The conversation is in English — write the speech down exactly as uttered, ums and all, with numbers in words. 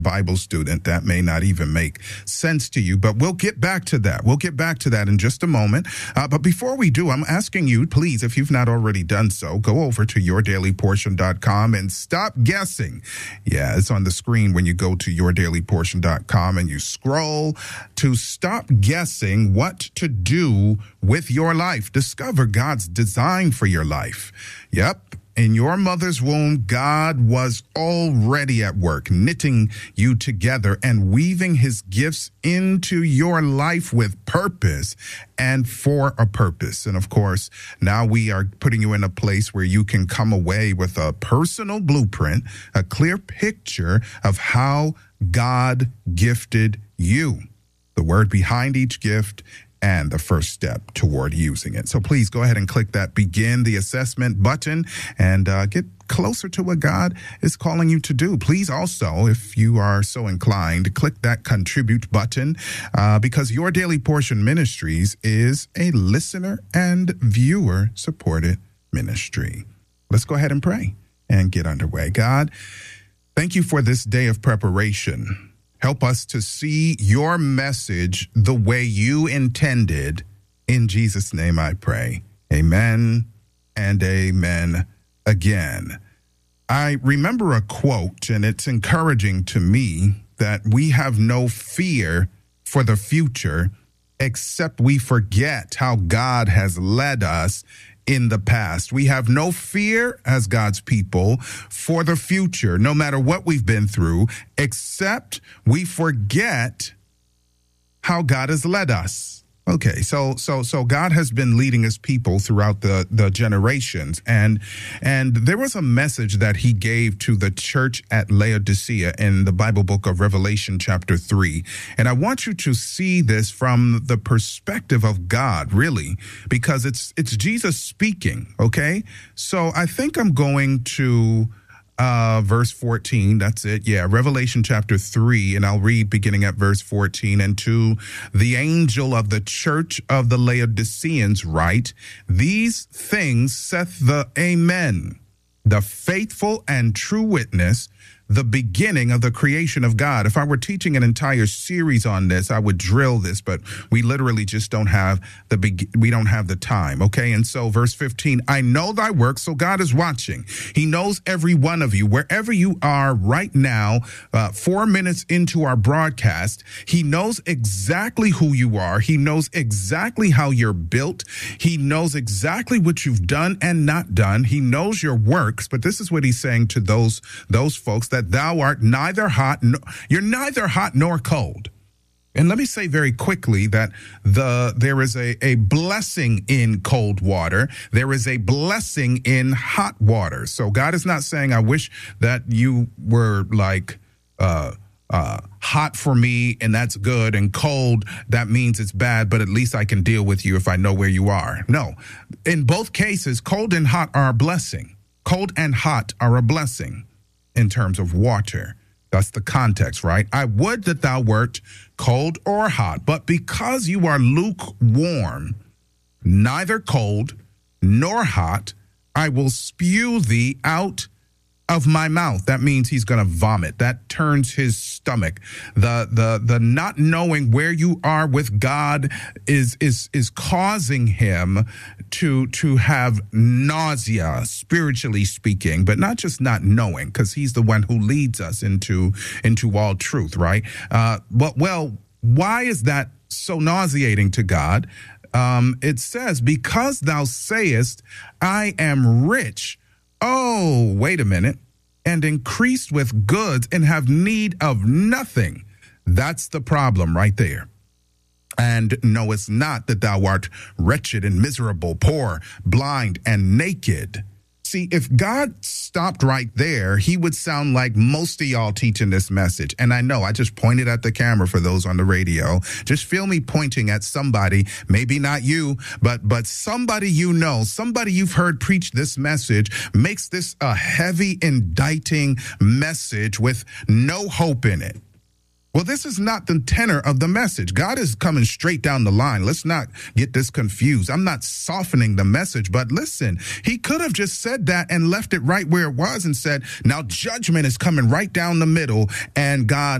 Bible student, that may not even make sense to you, but we'll get back to that. We'll get back to that in just a moment. Uh, but before we do, I'm asking you, please, if you've not already done so, go over to your daily portion dot com and stop guessing. Yeah, it's on the screen when you go to your daily portion dot com and you scroll to stop guessing what to do with your life. Discover God's design for your life. Yep. In your mother's womb, God was already at work, knitting you together and weaving his gifts into your life with purpose and for a purpose. And of course, now we are putting you in a place where you can come away with a personal blueprint, a clear picture of how God gifted you, the word behind each gift, and the first step toward using it. So please go ahead and click that begin the assessment button and uh, get closer to what God is calling you to do. Please also, if you are so inclined, click that contribute button uh, because Your Daily Portion Ministries is a listener and viewer supported ministry. Let's go ahead and pray and get underway. God, thank you for this day of preparation. Help us to see your message the way you intended. In Jesus' name I pray. Amen and amen again. I remember a quote, and it's encouraging to me that we have no fear for the future except we forget how God has led us in the past. We have no fear as God's people for the future, no matter what we've been through, except we forget how God has led us. Okay, so so so God has been leading his people throughout the, the generations, and and there was a message that he gave to the church at Laodicea in the Bible book of Revelation chapter three. And I want you to see this from the perspective of God, really, because it's it's Jesus speaking, okay? So I think I'm going to Uh, verse fourteen, that's it. Yeah, Revelation chapter three, and I'll read beginning at verse fourteen. And to the angel of the church of the Laodiceans write, these things saith the Amen, the faithful and true witness, the beginning of the creation of God. If I were teaching an entire series on this, I would drill this, but we literally just don't have the be- we don't have the time. Okay. And so verse fifteen, I know thy works. So God is watching. He knows every one of you, wherever you are right now, uh, four minutes into our broadcast. He knows exactly who you are. He knows exactly how you're built. He knows exactly what you've done and not done. He knows your works. But this is what he's saying to those, those folks that thou art neither hot, no, you're neither hot nor cold. And let me say very quickly that the there is a, a blessing in cold water. There is a blessing in hot water. So God is not saying, I wish that you were like uh, uh, hot for me and that's good, and cold, that means it's bad, but at least I can deal with you if I know where you are. No, in both cases, cold and hot are a blessing. Cold and hot are a blessing. In terms of water. That's the context, right? I would that thou wert cold or hot, but because you are lukewarm, neither cold nor hot, I will spew thee out of my mouth. That means he's going to vomit. That turns his stomach. The the the not knowing where you are with God is is is causing him to to have nausea, spiritually speaking, but not just not knowing, because he's the one who leads us into into all truth, right? Uh, but well, why is that so nauseating to God? Um, it says, because thou sayest, I am rich. Oh, wait a minute. And increased with goods and have need of nothing. That's the problem right there. And knowest not that thou art wretched and miserable, poor, blind, and naked. See, if God stopped right there, he would sound like most of y'all teaching this message. And I know I just pointed at the camera for those on the radio. Just feel me pointing at somebody, maybe not you, but but somebody you know, somebody you've heard preach this message makes this a heavy, indicting message with no hope in it. Well, this is not the tenor of the message. God is coming straight down the line. Let's not get this confused. I'm not softening the message, but listen, he could have just said that and left it right where it was and said, now judgment is coming right down the middle, and God